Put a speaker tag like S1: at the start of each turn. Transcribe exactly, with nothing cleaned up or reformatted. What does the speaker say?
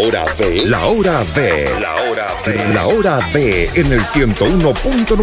S1: hora B. La hora B. La hora B. La hora B en el ciento uno punto nueve.